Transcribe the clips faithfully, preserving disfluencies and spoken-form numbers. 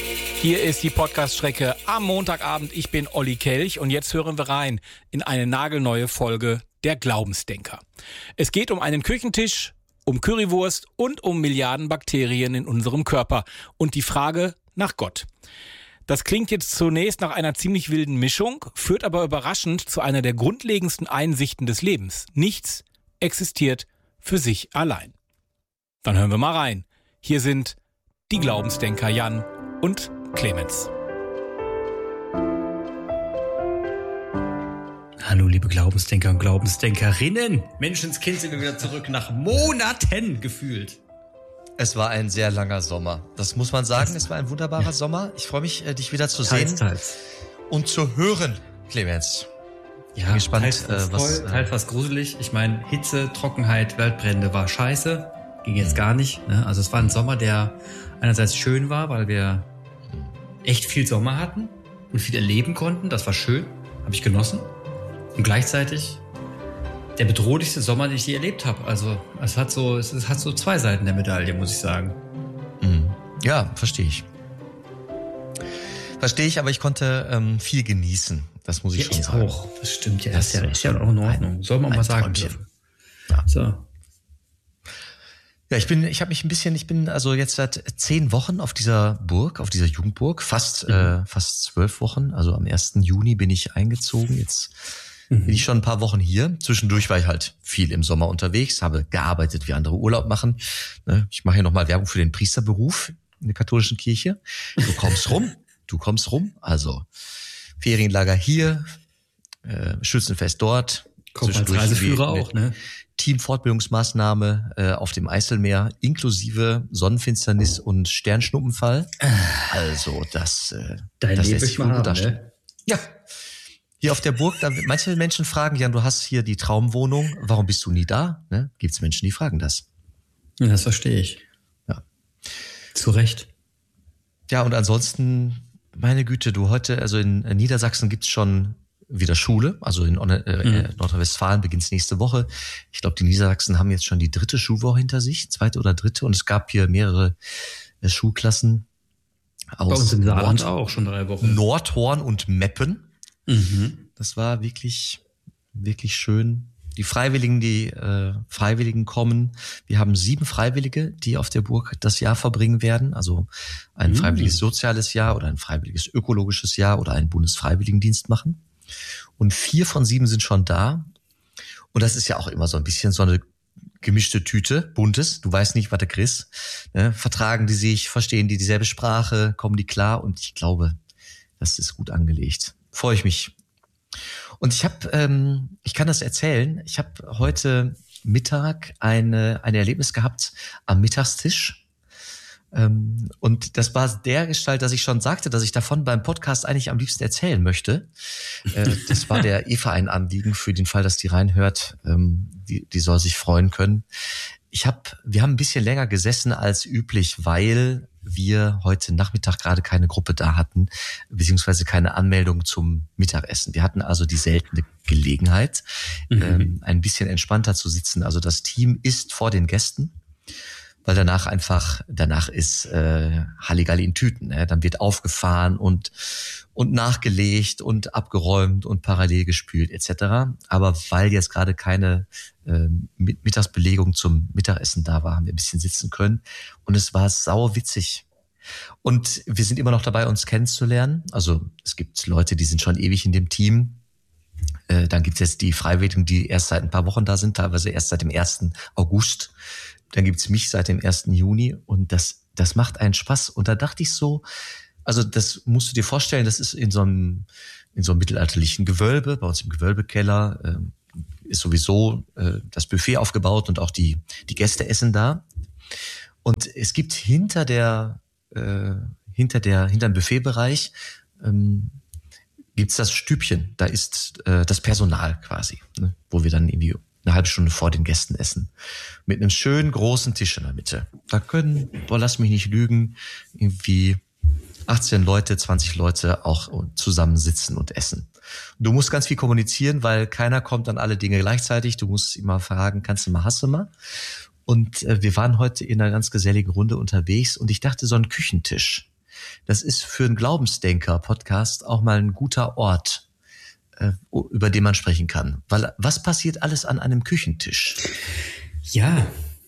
Hier ist die Podcast-Strecke am Montagabend. Ich bin Olli Kelch und jetzt hören wir rein in eine nagelneue Folge der Glaubensdenker. Es geht um einen Küchentisch, um Currywurst und um Milliarden Bakterien in unserem Körper und die Frage nach Gott. Das klingt jetzt zunächst nach einer ziemlich wilden Mischung, führt aber überraschend zu einer der grundlegendsten Einsichten des Lebens. Nichts existiert für sich allein. Dann hören wir mal rein. Hier sind die Glaubensdenker Jan und Clemens. Hallo liebe Glaubensdenker und Glaubensdenkerinnen. Menschenskind, sind wir wieder zurück nach Monaten gefühlt. Es war ein sehr langer Sommer. Das muss man sagen. Es war ein wunderbarer ja. Sommer. Ich freue mich, dich wieder zu teils, sehen teils. und zu hören, Clemens. Ja, bin gespannt, teils was, äh, was, toll, teils was gruselig. Ich meine, Hitze, Trockenheit, Waldbrände war scheiße. Ging jetzt mhm. gar nicht. Ne? Also es war ein Sommer, der einerseits schön war, weil wir echt viel Sommer hatten und viel erleben konnten. Das war schön. Habe ich genossen. Und gleichzeitig der bedrohlichste Sommer, den ich je erlebt habe. Also es hat so, es hat so zwei Seiten der Medaille, muss ich sagen. Mhm. Ja, verstehe ich. Verstehe ich, aber ich konnte ähm, viel genießen. Das muss ich ja, schon sagen. Auch. Das stimmt ja. Das, das ist ja, ist ja auch in Ordnung. Soll man mal sagen dürfen. Ja. So. Ja, ich bin, ich habe mich ein bisschen, ich bin also jetzt seit zehn Wochen auf dieser Burg, auf dieser Jugendburg, fast, mhm. äh, fast zwölf Wochen. Also am ersten Juni bin ich eingezogen. Jetzt mhm. bin ich schon ein paar Wochen hier. Zwischendurch war ich halt viel im Sommer unterwegs, habe gearbeitet, wie andere Urlaub machen. Ich mache hier nochmal Werbung für den Priesterberuf in der katholischen Kirche. Du kommst rum, du kommst rum. Also Ferienlager hier, äh, Schützenfest dort. Kommt als Reiseführer auch, ne? Teamfortbildungsmaßnahme äh, auf dem Eiselmeer inklusive Sonnenfinsternis und Sternschnuppenfall. Also das, äh, Dein das Leben lässt sich wohl gut darstellen. Ne? Ja, hier auf der Burg, da, manche Menschen fragen, Jan, du hast hier die Traumwohnung, warum bist du nie da? Ne? Gibt es Menschen, die fragen das. Ja, das verstehe ich. Ja. Zu Recht. Ja, und ansonsten, meine Güte, du heute, also in Niedersachsen gibt's schon wieder Schule, also in äh, mhm. Nordrhein-Westfalen beginnt's nächste Woche. Ich glaube, die Niedersachsen haben jetzt schon die dritte Schulwoche hinter sich, zweite oder dritte, und es gab hier mehrere äh, Schulklassen aus Bei uns im Saarland auch schon drei Wochen. Nordhorn und Meppen. Mhm. Das war wirklich, wirklich schön. Die Freiwilligen, die äh, Freiwilligen kommen. Wir haben sieben Freiwillige, die auf der Burg das Jahr verbringen werden. Also ein mhm. freiwilliges soziales Jahr oder ein freiwilliges ökologisches Jahr oder einen Bundesfreiwilligendienst machen. Und vier von sieben sind schon da. Und das ist ja auch immer so ein bisschen so eine gemischte Tüte, buntes. Du weißt nicht, was du kriegst. Ne? Vertragen die sich, verstehen die dieselbe Sprache, kommen die klar? Und ich glaube, das ist gut angelegt. Freue ich mich. Und ich habe, ähm, ich kann das erzählen. Ich habe heute Mittag eine ein Erlebnis gehabt am Mittagstisch. Ähm, und das war der Gestalt, dass ich schon sagte, dass ich davon beim Podcast eigentlich am liebsten erzählen möchte. Äh, das war der Eva ein Anliegen für den Fall, dass die reinhört. Ähm, die, die soll sich freuen können. Ich habe, wir haben ein bisschen länger gesessen als üblich, weil wir heute Nachmittag gerade keine Gruppe da hatten, beziehungsweise keine Anmeldung zum Mittagessen. Wir hatten also die seltene Gelegenheit, mhm. ähm, ein bisschen entspannter zu sitzen. Also das Team isst vor den Gästen, weil danach einfach, danach ist äh, Halligalli in Tüten. Ne? Dann wird aufgefahren und und nachgelegt und abgeräumt und parallel gespült et cetera. Aber weil jetzt gerade keine äh, Mittagsbelegung zum Mittagessen da war, haben wir ein bisschen sitzen können. Und es war sau witzig. Und wir sind immer noch dabei, uns kennenzulernen. Also es gibt Leute, die sind schon ewig in dem Team. Äh, dann gibt es jetzt die Freiwilligen, die erst seit ein paar Wochen da sind, teilweise erst seit dem ersten August. Dann gibt's mich seit dem ersten Juni. Und das, das macht einen Spaß. Und da dachte ich so, also das musst du dir vorstellen, das ist in so einem, in so einem mittelalterlichen Gewölbe, bei uns im Gewölbekeller, äh, ist sowieso äh, das Buffet aufgebaut und auch die, die Gäste essen da. Und es gibt hinter der, äh, hinter der, hinter dem Buffetbereich, ähm, gibt's das Stübchen. Da ist äh, das Personal quasi, ne, wo wir dann irgendwie eine halbe Stunde vor den Gästen essen. Mit einem schönen großen Tisch in der Mitte. Da können, boah, lass mich nicht lügen, irgendwie achtzehn Leute, zwanzig Leute auch zusammensitzen und essen. Du musst ganz viel kommunizieren, weil keiner kommt an alle Dinge gleichzeitig. Du musst immer fragen, kannst du mal, hast du mal? Und äh, wir waren heute in einer ganz geselligen Runde unterwegs und ich dachte, so ein Küchentisch, das ist für einen Glaubensdenker-Podcast auch mal ein guter Ort, äh, über den man sprechen kann. Weil was passiert alles an einem Küchentisch? Ja,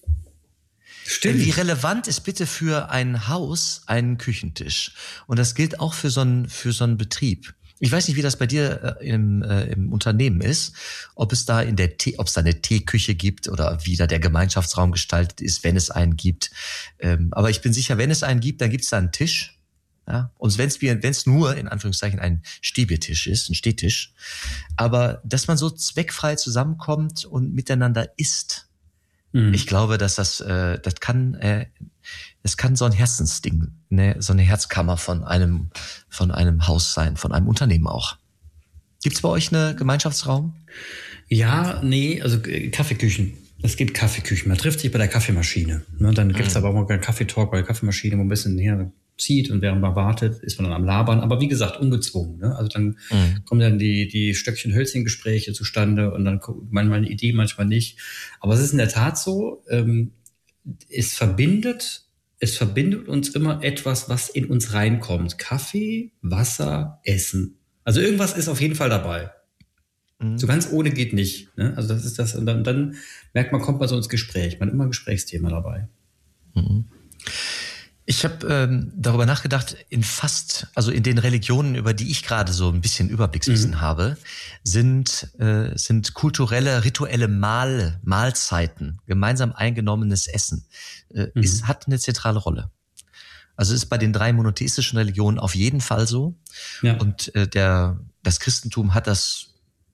stimmt. Wie relevant ist bitte für ein Haus ein Küchentisch? Und das gilt auch für so einen, für so einen Betrieb. Ich weiß nicht, wie das bei dir äh, im, äh, im Unternehmen ist, ob es da in der Tee, ob es da eine Teeküche gibt oder wie da der Gemeinschaftsraum gestaltet ist, wenn es einen gibt. Ähm, aber ich bin sicher, wenn es einen gibt, dann gibt es da einen Tisch. Ja? Und wenn es wenn es nur in Anführungszeichen ein Stehbiertisch ist, ein Stehtisch, aber dass man so zweckfrei zusammenkommt und miteinander isst. Mhm. Ich glaube, dass das äh, das kann äh, das kann so ein Herzensding, ne, so eine Herzkammer von einem von einem Haus sein, von einem Unternehmen auch. Gibt's bei euch einen Gemeinschaftsraum? Ja, nee, also Kaffeeküchen. Es gibt Kaffeeküchen. Man trifft sich bei der Kaffeemaschine. Ne, dann gibt's mhm. aber auch mal einen Kaffeetalk bei der Kaffeemaschine, wo ein bisschen her zieht und während man wartet, ist man dann am Labern. Aber wie gesagt, ungezwungen. Ne? Also dann mhm. kommen dann die die Stöckchen-Hölzchen-Gespräche zustande und dann manchmal eine Idee, manchmal nicht. Aber es ist in der Tat so, ähm, es verbindet Es verbindet uns immer etwas, was in uns reinkommt. Kaffee, Wasser, Essen. Also irgendwas ist auf jeden Fall dabei. Mhm. So ganz ohne geht nicht. Ne? Also das ist das. Und dann, dann merkt man, kommt man so ins Gespräch. Man hat immer ein Gesprächsthema dabei. Mhm. Ich habe ähm, darüber nachgedacht, in fast, also in den Religionen, über die ich gerade so ein bisschen Überblickswissen mhm. habe, sind äh, sind kulturelle, rituelle Mahl, Mahlzeiten, gemeinsam eingenommenes Essen, äh, mhm. ist, hat eine zentrale Rolle. Also ist bei den drei monotheistischen Religionen auf jeden Fall so. Ja. Und äh, der das Christentum hat das,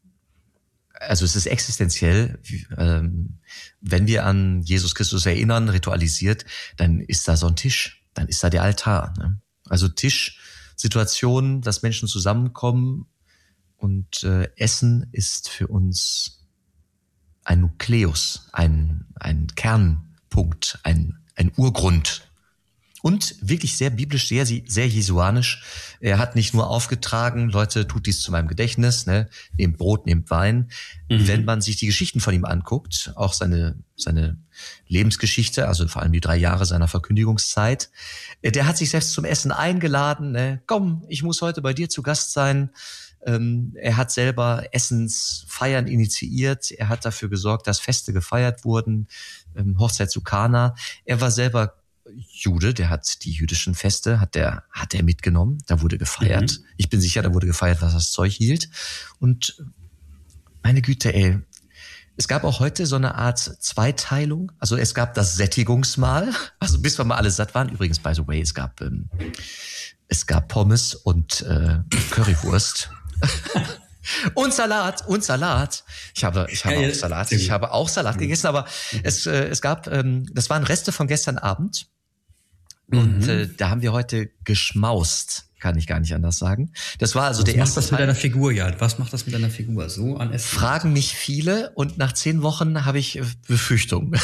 also es ist existenziell, ähm, wenn wir an Jesus Christus erinnern, ritualisiert, dann ist da so ein Tisch. Dann ist da der Altar. Ne? Also Tischsituationen, dass Menschen zusammenkommen und äh, Essen ist für uns ein Nukleus, ein, ein Kernpunkt, ein, ein Urgrund. Und wirklich sehr biblisch, sehr, sehr jesuanisch. Er hat nicht nur aufgetragen, Leute, tut dies zu meinem Gedächtnis, ne? Nehmt Brot, nehmt Wein. Mhm. Wenn man sich die Geschichten von ihm anguckt, auch seine, seine Lebensgeschichte, also vor allem die drei Jahre seiner Verkündigungszeit, der hat sich selbst zum Essen eingeladen. Ne? Komm, ich muss heute bei dir zu Gast sein. Ähm, er hat selber Essensfeiern initiiert. Er hat dafür gesorgt, dass Feste gefeiert wurden. Ähm, Hochzeit zu Kana. Er war selber Jude, der hat die jüdischen Feste, hat der, hat er mitgenommen. Da wurde gefeiert. Mhm. Ich bin sicher, da wurde gefeiert, was das Zeug hielt. Und meine Güte, ey. Es gab auch heute so eine Art Zweiteilung. Also es gab das Sättigungsmahl. Also bis wir mal alle satt waren. Übrigens, by the way, es gab, ähm, es gab Pommes und äh, Currywurst. Und Salat, und Salat. Ich habe, ich habe ja, auch Salat, ich habe auch Salat gegessen, aber mhm. es, äh, es gab, ähm, das waren Reste von gestern Abend. Und mhm. äh, da haben wir heute geschmaust, kann ich gar nicht anders sagen. Das war also Was der erste Was macht das mit deiner Figur, ja? Was macht das mit deiner Figur so an Essen? Fragen mich viele und nach zehn Wochen habe ich Befürchtungen.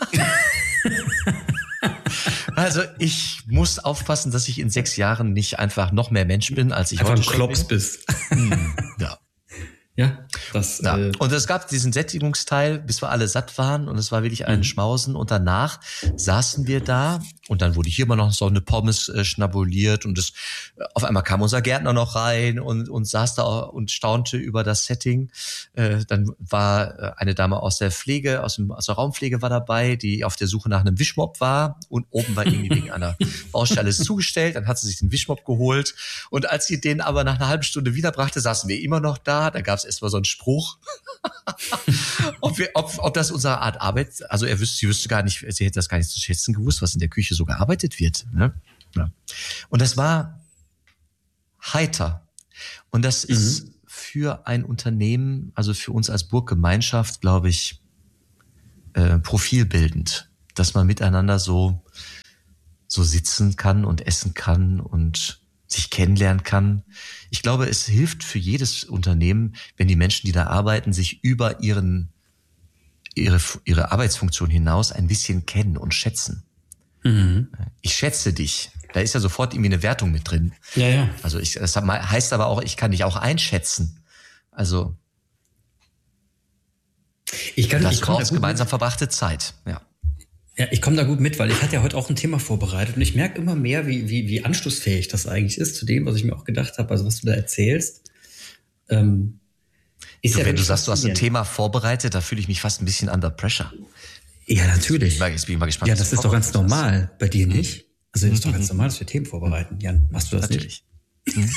Also ich muss aufpassen, dass ich in sechs Jahren nicht einfach noch mehr Mensch bin, als ich einfach heute schon Klops bin. bist. Hm, ja. Ja, das. Ja. Äh und es gab diesen Sättigungsteil, bis wir alle satt waren, und es war wirklich ein mhm. Schmausen. Und danach saßen wir da und dann wurde hier immer noch so eine Pommes äh, schnabuliert und es, auf einmal kam unser Gärtner noch rein und, und saß da und staunte über das Setting. Äh, dann war eine Dame aus der Pflege, aus, dem, aus der Raumpflege war dabei, die auf der Suche nach einem Wischmopp war und oben war irgendwie wegen einer Baustelle zugestellt. Dann hat sie sich den Wischmopp geholt und als sie den aber nach einer halben Stunde wiederbrachte, saßen wir immer noch da. Da gab es erstmal so einen Spruch, ob, wir, ob, ob das unsere Art Arbeit, also er wüsste, sie wüsste gar nicht, sie hätte das gar nicht zu schätzen gewusst, was in der Küche so gearbeitet wird. Ne? Ja. Und das war heiter. Und das mhm. ist für ein Unternehmen, also für uns als Burggemeinschaft, glaube ich, äh, profilbildend, dass man miteinander so, so sitzen kann und essen kann und sich kennenlernen kann. Ich glaube, es hilft für jedes Unternehmen, wenn die Menschen, die da arbeiten, sich über ihren, ihre, ihre Arbeitsfunktion hinaus ein bisschen kennen und schätzen. Mhm. Ich schätze dich. Da ist ja sofort irgendwie eine Wertung mit drin. Ja, ja. Also ich, das heißt aber auch, ich kann dich auch einschätzen. Also ich kann das ich kann braucht gemeinsam verbrachte Zeit. Ja. Ja, ich komme da gut mit, weil ich hatte ja heute auch ein Thema vorbereitet und ich merke immer mehr, wie, wie, wie anschlussfähig das eigentlich ist zu dem, was ich mir auch gedacht habe, also was du da erzählst. Ähm, ist du, ja wenn du sagst, du hast ein Thema vorbereitet, da fühle ich mich fast ein bisschen under pressure. Ja, natürlich. Jetzt bin ich mal gespannt. Ja, das ist doch ganz normal. Bei dir nicht? Also das ist doch ganz normal, dass wir Themen vorbereiten. Jan, machst du das natürlich nicht?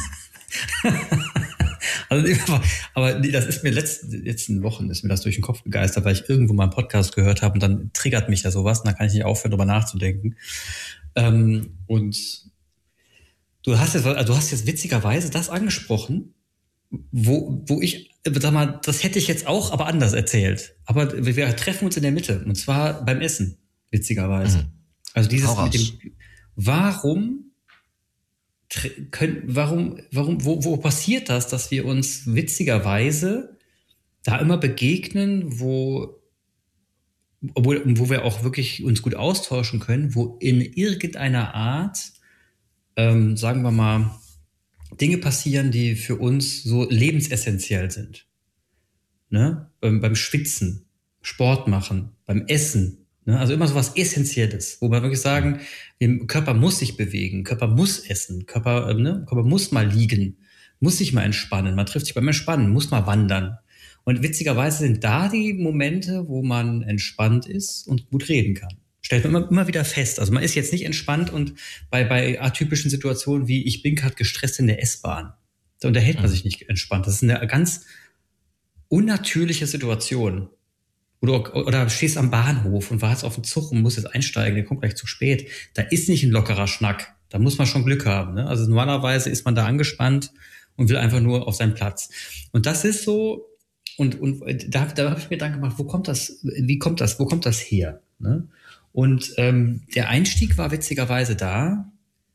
Also, aber nee, das ist mir letzten, letzten Wochen ist mir das durch den Kopf gegeistert, weil ich irgendwo mal einen Podcast gehört habe und dann triggert mich da sowas und dann kann ich nicht aufhören, darüber nachzudenken. Ähm, und du hast jetzt, also du hast jetzt witzigerweise das angesprochen, wo, wo ich, sag mal, das hätte ich jetzt auch, aber anders erzählt. Aber wir treffen uns in der Mitte und zwar beim Essen, witzigerweise. Mhm. Also dieses mit dem, warum Können, warum, warum, wo, wo passiert das, dass wir uns witzigerweise da immer begegnen, wo, obwohl, wo wir auch wirklich uns gut austauschen können, wo in irgendeiner Art, ähm, sagen wir mal, Dinge passieren, die für uns so lebensessentiell sind. Ne? Beim, beim Schwitzen, Sport machen, beim Essen. Also immer so was Essentielles, wo wir wirklich sagen, der Körper muss sich bewegen, Körper muss essen, Körper, ne, Körper muss mal liegen, muss sich mal entspannen, man trifft sich beim Entspannen, muss mal wandern. Und witzigerweise sind da die Momente, wo man entspannt ist und gut reden kann. Stellt man immer, immer wieder fest. Also man ist jetzt nicht entspannt und bei, bei atypischen Situationen wie ich bin gerade gestresst in der S-Bahn, da unterhält man sich nicht entspannt. Das ist eine ganz unnatürliche Situation. Oder, oder stehst am Bahnhof und wartest auf den Zug und musst jetzt einsteigen, der kommt gleich zu spät. Da ist nicht ein lockerer Schnack. Da muss man schon Glück haben. Ne? Also normalerweise ist man da angespannt und will einfach nur auf seinen Platz. Und das ist so, und, und da, da habe ich mir Gedanken gemacht, wo kommt das, wie kommt das, wo kommt das her? Ne? Und ähm, der Einstieg war witzigerweise da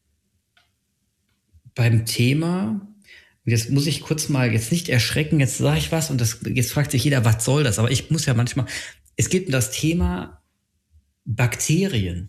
beim Thema. Jetzt muss ich kurz mal, jetzt nicht erschrecken, jetzt sage ich was und das, jetzt fragt sich jeder, was soll das? Aber ich muss ja manchmal, es geht um das Thema Bakterien.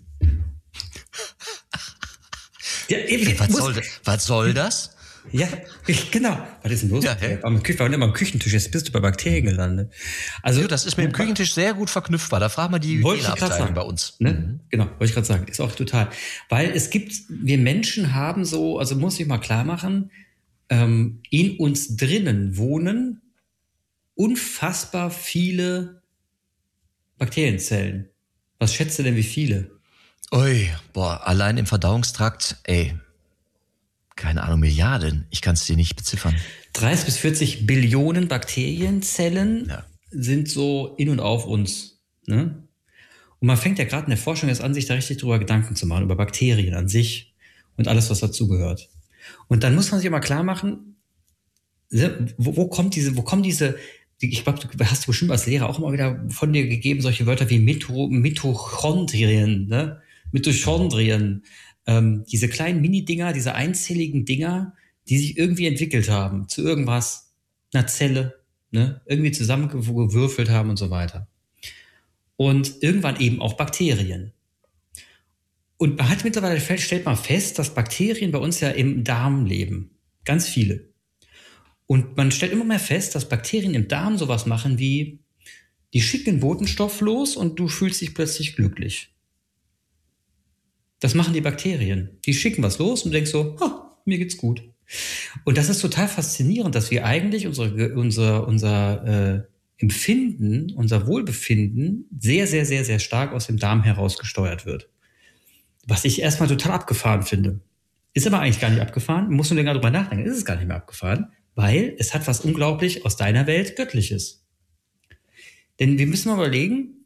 Ja, was, muss, soll, was soll das? Ja, ich, genau. Was ist denn los? Ja, ja. Am, wir waren immer am Küchentisch, jetzt bist du bei Bakterien gelandet. Also, ja, das ist mit dem Küchentisch sehr gut verknüpfbar. Da fragen wir die Hygieneabteilung bei uns. Ne? Mhm. Genau, wollte ich gerade sagen. Ist auch total. Weil es gibt, wir Menschen haben so, also muss ich mal klar machen, in uns drinnen wohnen unfassbar viele Bakterienzellen. Was schätzt du denn, wie viele? Ui, boah, allein im Verdauungstrakt, ey, keine Ahnung, Milliarden. Ich kann es dir nicht beziffern. dreißig bis vierzig Billionen Bakterienzellen ja. sind so in und auf uns. Ne? Und man fängt ja gerade in der Forschung jetzt an, sich da richtig drüber Gedanken zu machen, über Bakterien an sich und alles, was dazugehört. Und dann muss man sich immer klar machen, wo, wo kommt diese, wo kommen diese, ich glaube, du hast bestimmt als Lehrer auch immer wieder von dir gegeben, solche Wörter wie Mito, Mitochondrien, ne? Mitochondrien, ähm, diese kleinen Mini-Dinger, diese einzelligen Dinger, die sich irgendwie entwickelt haben zu irgendwas, einer Zelle, ne? Irgendwie zusammengewürfelt haben und so weiter. Und irgendwann eben auch Bakterien. Und man hat mittlerweile, stellt man fest, dass Bakterien bei uns ja im Darm leben. Ganz viele. Und man stellt immer mehr fest, dass Bakterien im Darm sowas machen wie, die schicken Botenstoff los und du fühlst dich plötzlich glücklich. Das machen die Bakterien. Die schicken was los und du denkst so, oh, mir geht's gut. Und das ist total faszinierend, dass wir eigentlich unsere, unser, unser äh, Empfinden, unser Wohlbefinden sehr, sehr, sehr, sehr stark aus dem Darm heraus gesteuert wird. Was ich erstmal total abgefahren finde. Ist aber eigentlich gar nicht abgefahren. Musst du länger drüber nachdenken. Ist es gar nicht mehr abgefahren, weil es hat was unglaublich aus deiner Welt Göttliches. Denn wir müssen mal überlegen,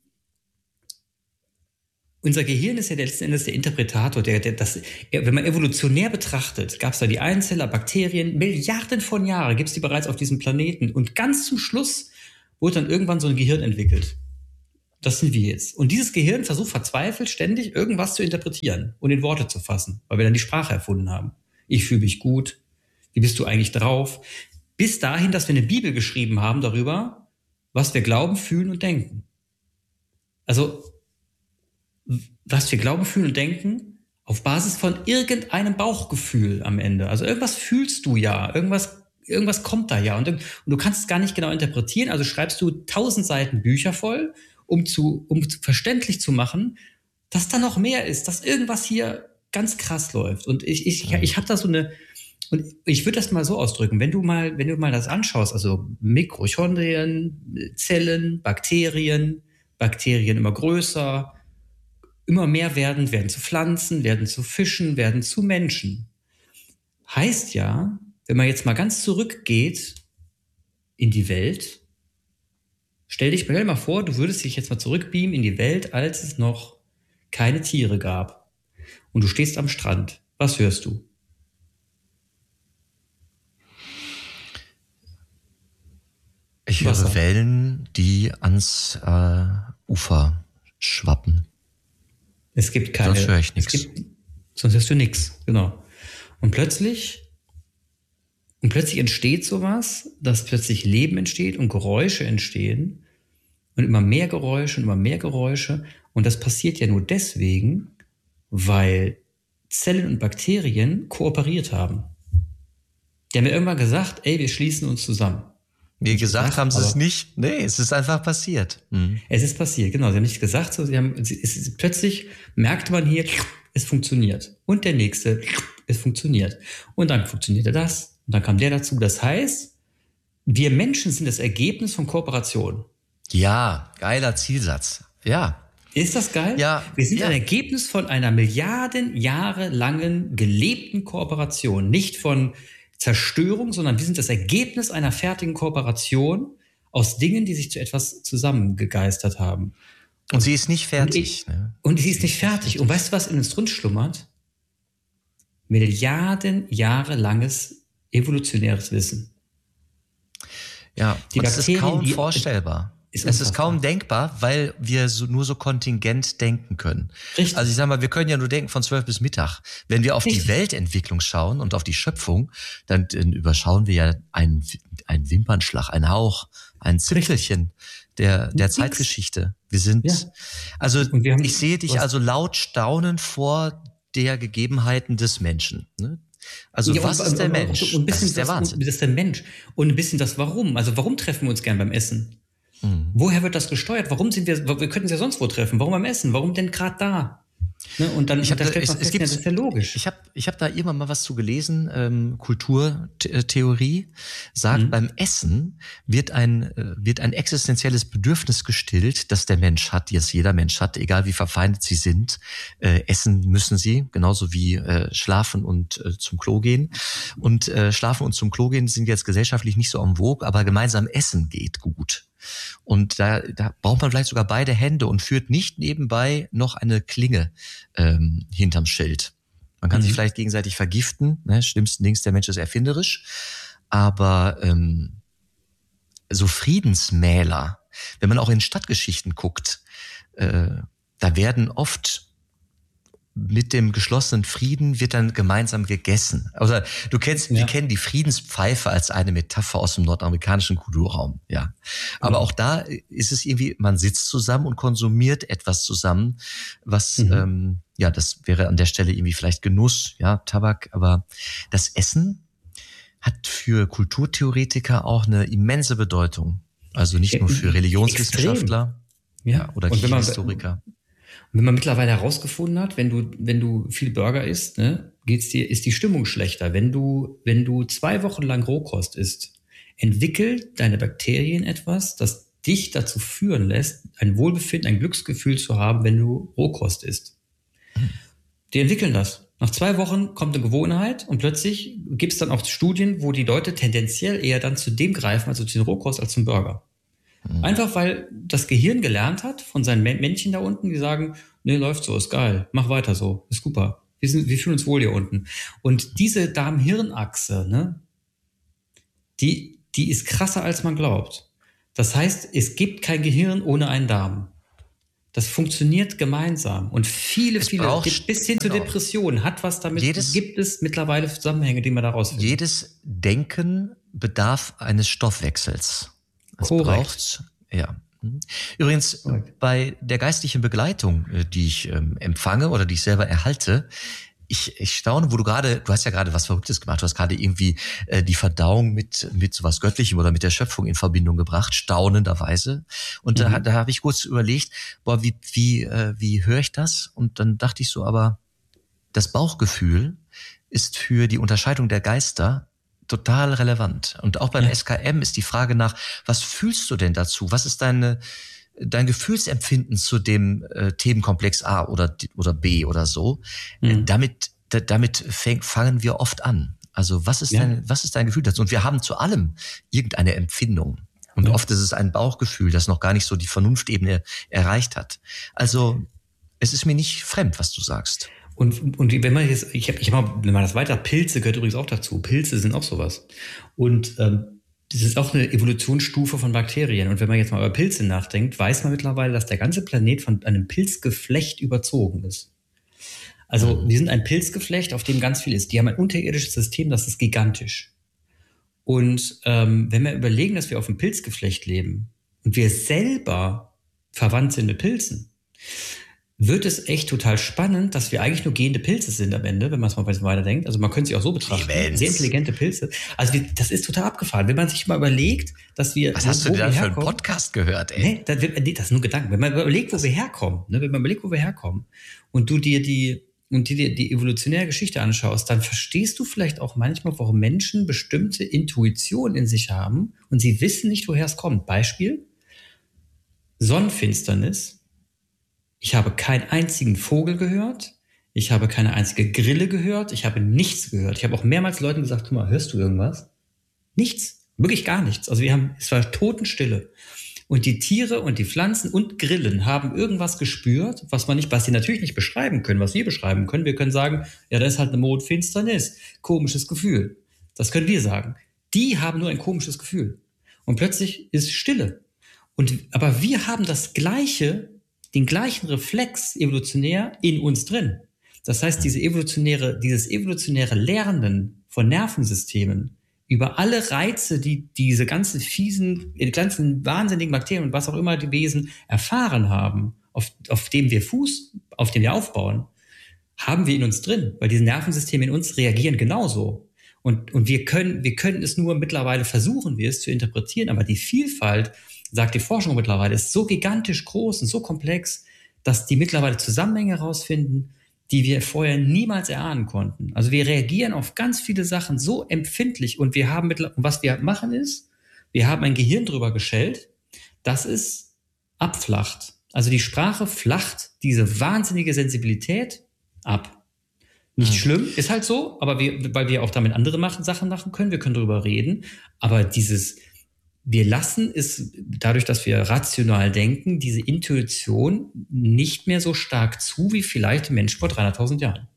unser Gehirn ist ja letzten Endes der Interpretator. Der, der, das, wenn man evolutionär betrachtet, gab es da die Einzeller, Bakterien, Milliarden von Jahren gibt es die bereits auf diesem Planeten. Und ganz zum Schluss wurde dann irgendwann so ein Gehirn entwickelt. Das sind wir jetzt. Und dieses Gehirn versucht verzweifelt ständig irgendwas zu interpretieren und in Worte zu fassen, weil wir dann die Sprache erfunden haben. Ich fühle mich gut. Wie bist du eigentlich drauf? Bis dahin, dass wir eine Bibel geschrieben haben darüber, was wir glauben, fühlen und denken. Also, was wir glauben, fühlen und denken, auf Basis von irgendeinem Bauchgefühl am Ende. Also irgendwas fühlst du ja, irgendwas, irgendwas kommt da ja. Und, und du kannst es gar nicht genau interpretieren. Also schreibst du tausend Seiten Bücher voll um zu, um verständlich zu machen, dass da noch mehr ist, dass irgendwas hier ganz krass läuft. Und ich, ich, ich, ich habe da so eine, und ich würde das mal so ausdrücken, wenn du mal, wenn du mal das anschaust, also Mitochondrien, Zellen, Bakterien, Bakterien immer größer, immer mehr werden, werden zu Pflanzen, werden zu Fischen, werden zu Menschen. Heißt ja, wenn man jetzt mal ganz zurückgeht in die Welt, stell dich stell dir mal vor, du würdest dich jetzt mal zurückbeamen in die Welt, als es noch keine Tiere gab. Und du stehst am Strand. Was hörst du? Ich höre Wasser. Wellen, die ans äh, Ufer schwappen. Es gibt keine. Sonst höre ich nichts. Sonst hörst du nichts, genau. Und plötzlich, und plötzlich entsteht sowas, dass plötzlich Leben entsteht und Geräusche entstehen und immer mehr Geräusche und immer mehr Geräusche. Und das passiert ja nur deswegen, weil Zellen und Bakterien kooperiert haben. Die haben ja irgendwann gesagt, ey, wir schließen uns zusammen. Nee, gesagt gesagt haben sie es nicht. Nee, es ist einfach passiert. Mhm. Es ist passiert, genau. Sie haben nicht gesagt, so, sie haben, es ist, plötzlich merkte man hier, es funktioniert. Und der nächste, es funktioniert. Und dann funktionierte das. Und dann kam der dazu. Das heißt, wir Menschen sind das Ergebnis von Kooperation. Ja, geiler Zielsatz. Ja. Ist das geil? Ja. Wir sind ja. ein Ergebnis von einer Milliarden Jahre langen gelebten Kooperation. Nicht von Zerstörung, sondern wir sind das Ergebnis einer fertigen Kooperation aus Dingen, die sich zu etwas zusammengegeistert haben. Und sie ist nicht fertig. Und, ich, ne? und sie ist nicht fertig. Und weißt du, was in uns drin schlummert? Milliarden Jahre langes evolutionäres Wissen. Ja, die und es ist kaum die, vorstellbar. Ist es ist kaum denkbar, weil wir so, nur so kontingent denken können. Richtig. Also ich sag mal, wir können ja nur denken von zwölf bis Mittag. Wenn wir auf Richtig. die Weltentwicklung schauen und auf die Schöpfung, dann, dann überschauen wir ja einen, einen Wimpernschlag, einen Hauch, ein Zipfelchen der, der Zeitgeschichte. Wir sind, ja. also wir ich sehe dich was? also laut staunen vor der Gegebenheiten des Menschen. Ne? Also ja, was und, ist der und, Mensch? Und ein bisschen das ist der das, Wahnsinn. Das ist der Mensch. Und ein bisschen das Warum. Also warum treffen wir uns gern beim Essen? Mhm. Woher wird das gesteuert? Warum sind wir, wir könnten uns ja sonst wo treffen. Warum beim Essen? Warum denn gerade da? Ne? Und dann, ich hab und da, es, es gibt, das ist ja logisch. Ich habe ich hab da irgendwann mal was zu gelesen, ähm, Kulturtheorie sagt, mhm. beim Essen wird ein, äh, wird ein existenzielles Bedürfnis gestillt, das der Mensch hat, das jeder Mensch hat, egal wie verfeindet sie sind. Äh, essen müssen sie, genauso wie äh, schlafen und äh, zum Klo gehen. Und äh, schlafen und zum Klo gehen sind jetzt gesellschaftlich nicht so en vogue, aber gemeinsam essen geht gut. Und da, da braucht man vielleicht sogar beide Hände und führt nicht nebenbei noch eine Klinge ähm, hinterm Schild. Man kann mhm. sich vielleicht gegenseitig vergiften. Ne? Schlimmsten Dings, der Mensch ist erfinderisch. Aber ähm, so Friedensmäler, wenn man auch in Stadtgeschichten guckt, äh, da werden oft mit dem geschlossenen Frieden wird dann gemeinsam gegessen. Also du kennst, ja. wir kennen die Friedenspfeife als eine Metapher aus dem nordamerikanischen Kulturraum, ja. Aber mhm. auch da ist es irgendwie, man sitzt zusammen und konsumiert etwas zusammen, was, mhm. ähm, ja, das wäre an der Stelle irgendwie vielleicht Genuss, ja, Tabak, aber das Essen hat für Kulturtheoretiker auch eine immense Bedeutung. Also nicht nur für Religionswissenschaftler, ja, ja, oder Historiker. Und wenn man mittlerweile herausgefunden hat, wenn du, wenn du viel Burger isst, ne, geht's dir, ist die Stimmung schlechter. Wenn du, wenn du zwei Wochen lang Rohkost isst, entwickelt deine Bakterien etwas, das dich dazu führen lässt, ein Wohlbefinden, ein Glücksgefühl zu haben, wenn du Rohkost isst. Mhm. Die entwickeln das. Nach zwei Wochen kommt eine Gewohnheit und plötzlich gibt es dann auch Studien, wo die Leute tendenziell eher dann zu dem greifen, also zu den Rohkost als zum Burger. Einfach weil das Gehirn gelernt hat von seinen Männchen da unten, die sagen, nee, läuft so, ist geil, mach weiter so, ist super. Wir, sind, wir fühlen uns wohl hier unten. Und diese Darm-Hirn-Achse, ne, die, die ist krasser, als man glaubt. Das heißt, es gibt kein Gehirn ohne einen Darm. Das funktioniert gemeinsam. Und viele, es viele, braucht, bis hin genau. zu Depressionen, hat was damit, jedes, gibt es mittlerweile Zusammenhänge, die man daraus findet. Jedes Denken bedarf eines Stoffwechsels. Es braucht, ja. Übrigens, Korrekt. Bei der geistlichen Begleitung, die ich ähm, empfange oder die ich selber erhalte, Ich, ich staune, wo du gerade, du hast ja gerade was Verrücktes gemacht, du hast gerade irgendwie äh, die Verdauung mit mit sowas Göttlichem oder mit der Schöpfung in Verbindung gebracht, staunenderweise. Und mhm. da, da habe ich kurz überlegt, boah, wie wie äh, wie höre ich das? Und dann dachte ich so, aber das Bauchgefühl ist für die Unterscheidung der Geister total relevant. Und auch beim ja. S K M ist die Frage nach, was fühlst du denn dazu? Was ist deine dein Gefühlsempfinden zu dem äh, Themenkomplex A oder oder B oder so? Mhm. Äh, damit da, damit fäng, fangen wir oft an. Also was ist ja. dein was ist dein Gefühl dazu? Und wir haben zu allem irgendeine Empfindung. Und ja. oft ist es ein Bauchgefühl, das noch gar nicht so die Vernunftebene erreicht hat. Also es ist mir nicht fremd, was du sagst. Und, und wenn man jetzt, ich habe, ich hab mal, wenn man das weiter, Pilze gehört übrigens auch dazu. Pilze sind auch sowas. Und ähm, das ist auch eine Evolutionsstufe von Bakterien. Und wenn man jetzt mal über Pilze nachdenkt, weiß man mittlerweile, dass der ganze Planet von einem Pilzgeflecht überzogen ist. Also wir sind ein Pilzgeflecht, auf dem ganz viel ist. Die haben ein unterirdisches System, das ist gigantisch. Und ähm, wenn wir überlegen, dass wir auf einem Pilzgeflecht leben und wir selber verwandt sind mit Pilzen, wird es echt total spannend, dass wir eigentlich nur gehende Pilze sind am Ende, wenn man es mal ein bisschen weiterdenkt. Also man könnte sich auch so betrachten. Events. Sehr intelligente Pilze. Also wir, das ist total abgefahren. Wenn man sich mal überlegt, dass wir... Was hast du denn da für einen Podcast gehört, ey? Nee, das, nee, das ist nur Gedanken. Wenn man überlegt, wo wir herkommen, ne, wenn man überlegt, wo wir herkommen und du dir die, und dir die evolutionäre Geschichte anschaust, dann verstehst du vielleicht auch manchmal, warum Menschen bestimmte Intuitionen in sich haben und sie wissen nicht, woher es kommt. Beispiel, Sonnenfinsternis. Ich habe keinen einzigen Vogel gehört. Ich habe keine einzige Grille gehört. Ich habe nichts gehört. Ich habe auch mehrmals Leuten gesagt, guck mal, hörst du irgendwas? Nichts. Wirklich gar nichts. Also wir haben, es war Totenstille. Und die Tiere und die Pflanzen und Grillen haben irgendwas gespürt, was man nicht, was sie natürlich nicht beschreiben können, was wir beschreiben können. Wir können sagen, ja, da ist halt eine Mondfinsternis. Komisches Gefühl. Das können wir sagen. Die haben nur ein komisches Gefühl. Und plötzlich ist Stille. Und, aber wir haben das Gleiche, den gleichen Reflex evolutionär in uns drin. Das heißt, diese evolutionäre, dieses evolutionäre Lernen von Nervensystemen über alle Reize, die diese ganzen fiesen, die ganzen wahnsinnigen Bakterien und was auch immer die Wesen erfahren haben, auf, auf dem wir Fuß, auf dem wir aufbauen, haben wir in uns drin, weil diese Nervensysteme in uns reagieren genauso. Und, und wir können, wir können es nur mittlerweile versuchen, wir es zu interpretieren, aber die Vielfalt, sagt die Forschung mittlerweile, ist so gigantisch groß und so komplex, dass die mittlerweile Zusammenhänge herausfinden, die wir vorher niemals erahnen konnten. Also wir reagieren auf ganz viele Sachen so empfindlich und wir haben mittlerweile, was wir machen ist, wir haben ein Gehirn drüber geschellt, das es abflacht. Also die Sprache flacht diese wahnsinnige Sensibilität ab. Nicht mhm. schlimm, ist halt so, aber wir, weil wir auch damit andere machen, Sachen machen können, wir können drüber reden, aber dieses Wir lassen es, dadurch, dass wir rational denken, diese Intuition nicht mehr so stark zu, wie vielleicht die Menschen vor dreihunderttausend Jahren.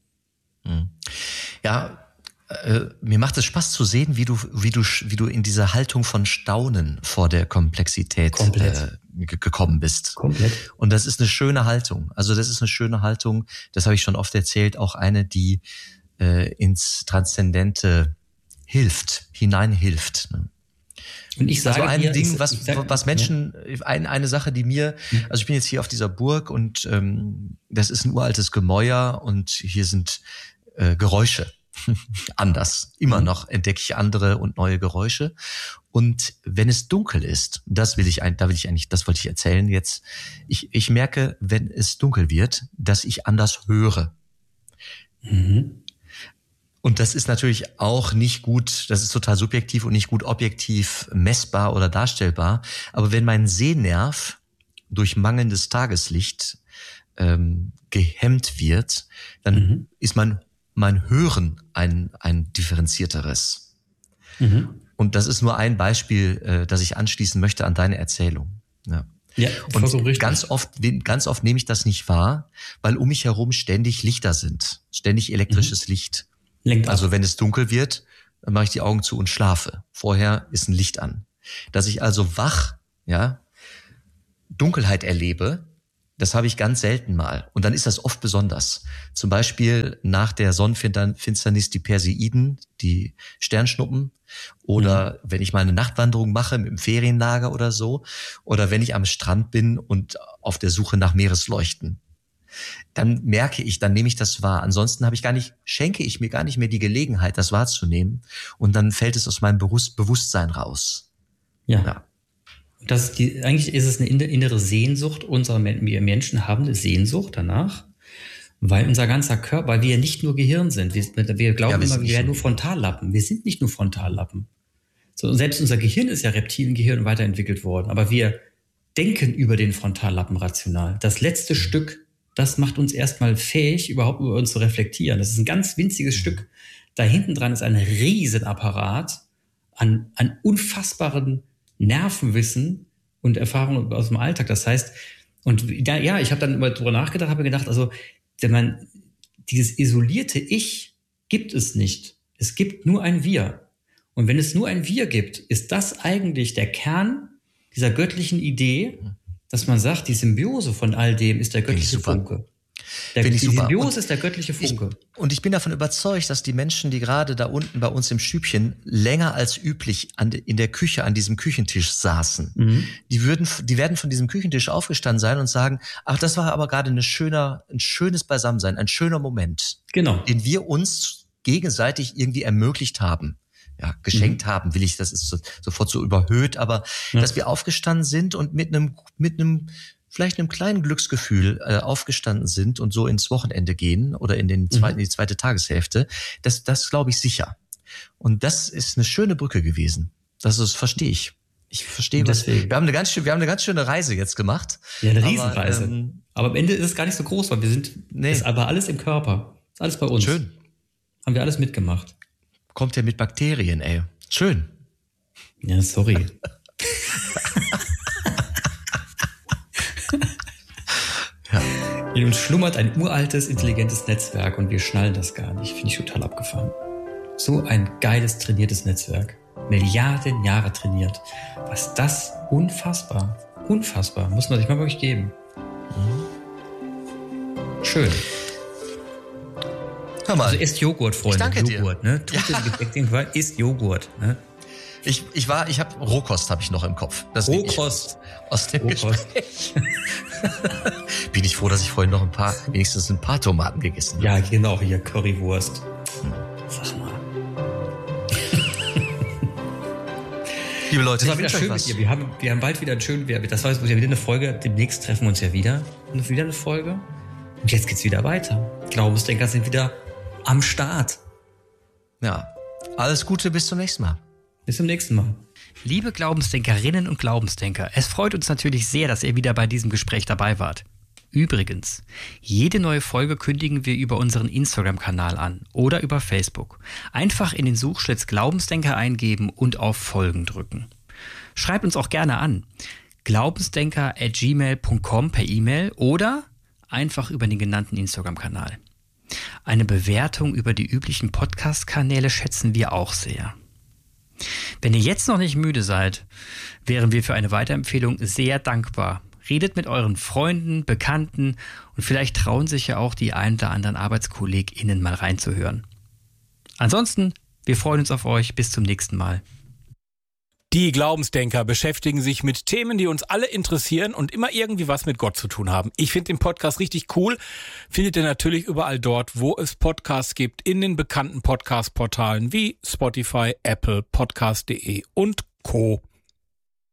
Ja, äh, mir macht es Spaß zu sehen, wie du, wie du, wie du in diese Haltung von Staunen vor der Komplexität äh, g- gekommen bist. Komplett. Und das ist eine schöne Haltung. Also das ist eine schöne Haltung, das habe ich schon oft erzählt, auch eine, die äh, ins Transzendente hilft, hineinhilft, ne? Und ich sage also ein dir, Ding, ich, was, ich sag, was Menschen, ja. ein, eine Sache, die mir, also ich bin jetzt hier auf dieser Burg und ähm, das ist ein uraltes Gemäuer und hier sind äh, Geräusche. Anders. Immer noch entdecke ich andere und neue Geräusche. Und wenn es dunkel ist, das will ich, ein, da will ich eigentlich, das wollte ich erzählen jetzt. Ich, ich merke, wenn es dunkel wird, dass ich anders höre. Mhm. Und das ist natürlich auch nicht gut, das ist total subjektiv und nicht gut objektiv messbar oder darstellbar. Aber wenn mein Sehnerv durch mangelndes Tageslicht ähm, gehemmt wird, dann mhm. ist mein, mein Hören ein, ein differenzierteres. Mhm. Und das ist nur ein Beispiel, äh, das ich anschließen möchte an deine Erzählung. Ja. Ja, und ganz oft, ganz oft nehme ich das nicht wahr, weil um mich herum ständig Lichter sind, ständig elektrisches mhm. Licht. Lenkt also ab. wenn es dunkel wird, dann mache ich die Augen zu und schlafe. Vorher ist ein Licht an. Dass ich also wach, ja, Dunkelheit erlebe, das habe ich ganz selten mal. Und dann ist das oft besonders. Zum Beispiel nach der Sonnenfinsternis die Perseiden, die Sternschnuppen. Oder mhm. wenn ich mal eine Nachtwanderung mache mit dem Ferienlager oder so. Oder wenn ich am Strand bin und auf der Suche nach Meeresleuchten. dann merke ich, dann nehme ich das wahr. Ansonsten habe ich gar nicht, schenke ich mir gar nicht mehr die Gelegenheit, das wahrzunehmen. Und dann fällt es aus meinem Bewusstsein raus. Ja. ja. Das ist die, eigentlich ist es eine innere Sehnsucht unserer Menschen. Wir Menschen haben eine Sehnsucht danach, weil unser ganzer Körper, weil wir nicht nur Gehirn sind. Wir, wir glauben ja, wir immer, wir wären nur Frontallappen. Wir sind nicht nur Frontallappen. So, selbst unser Gehirn ist ja Reptiliengehirn weiterentwickelt worden. Aber wir denken über den Frontallappen rational. Das letzte Stück, das macht uns erstmal fähig, überhaupt über uns zu reflektieren. Das ist ein ganz winziges Stück. Da hinten dran ist ein Riesenapparat an, an unfassbaren Nervenwissen und Erfahrungen aus dem Alltag. Das heißt, und ja, ja ich habe dann immer drüber nachgedacht, habe gedacht, also wenn man dieses isolierte Ich gibt es nicht. Es gibt nur ein Wir. Und wenn es nur ein Wir gibt, ist das eigentlich der Kern dieser göttlichen Idee, dass man sagt, die Symbiose von all dem ist der göttliche Funke. Der, die Symbiose und ist der göttliche Funke. Ich, und ich bin davon überzeugt, dass die Menschen, die gerade da unten bei uns im Stübchen länger als üblich an, in der Küche an diesem Küchentisch saßen, mhm. die würden, die werden von diesem Küchentisch aufgestanden sein und sagen, ach, das war aber gerade eine schöner, ein schönes Beisammensein, ein schöner Moment, genau. den wir uns gegenseitig irgendwie ermöglicht haben. Ja, geschenkt mhm. haben, will ich, das ist so, sofort so überhöht, aber ja. dass wir aufgestanden sind und mit einem, mit einem, vielleicht einem kleinen Glücksgefühl äh, aufgestanden sind und so ins Wochenende gehen oder in den zweiten, mhm. in die zweite Tageshälfte, das, das glaube ich sicher. Und das ist eine schöne Brücke gewesen. Das ist, verstehe ich. Ich verstehe, was, wir haben eine ganz schöne, wir haben eine ganz schöne Reise jetzt gemacht. Ja, eine Riesenreise. Aber, ähm, aber am Ende ist es gar nicht so groß, weil wir sind, nee. ist aber alles im Körper. Ist alles bei uns. Schön. Haben wir alles mitgemacht. Kommt ja mit Bakterien, ey. Schön. Ja, sorry. ja. In uns schlummert ein uraltes, intelligentes Netzwerk und wir schnallen das gar nicht. Finde ich total abgefahren. So ein geiles, trainiertes Netzwerk. Milliarden Jahre trainiert. Was das unfassbar, unfassbar, muss man sich mal wirklich geben. Mhm. Schön. Hör mal. Also isst Joghurt, Freunde. Ich danke Joghurt, dir. Ne? Tut ja. Gepäck, isst Joghurt. Ne? Ich, ich war, ich habe Rohkost habe ich noch im Kopf. Das Rohkost aus dem Rohkost. Gespräch. Bin ich froh, dass ich vorhin noch ein paar, wenigstens ein paar Tomaten gegessen habe. Ja, genau, hier Currywurst. Hm. Sag mal. Liebe Leute, das war wieder schön mit dir. Wir haben, wir haben bald wieder einen schönen, das war jetzt wieder eine Folge. Demnächst treffen wir uns ja wieder. Und wieder eine Folge. Und jetzt geht's wieder weiter. Glaubensdenker sind wieder am Start. Ja, alles Gute, bis zum nächsten Mal. Bis zum nächsten Mal. Liebe Glaubensdenkerinnen und Glaubensdenker, es freut uns natürlich sehr, dass ihr wieder bei diesem Gespräch dabei wart. Übrigens, jede neue Folge kündigen wir über unseren Instagram-Kanal an oder über Facebook. Einfach in den Suchschlitz Glaubensdenker eingeben und auf Folgen drücken. Schreibt uns auch gerne an. glaubensdenker at gmail punkt com per E-Mail oder einfach über den genannten Instagram-Kanal. Eine Bewertung über die üblichen Podcast-Kanäle schätzen wir auch sehr. Wenn ihr jetzt noch nicht müde seid, wären wir für eine Weiterempfehlung sehr dankbar. Redet mit euren Freunden, Bekannten und vielleicht trauen sich ja auch die ein oder anderen ArbeitskollegInnen mal reinzuhören. Ansonsten, wir freuen uns auf euch. Bis zum nächsten Mal. Die Glaubensdenker beschäftigen sich mit Themen, die uns alle interessieren und immer irgendwie was mit Gott zu tun haben. Ich finde den Podcast richtig cool. Findet ihr natürlich überall dort, wo es Podcasts gibt, in den bekannten Podcast-Portalen wie Spotify, Apple, Podcast punkt de und Co.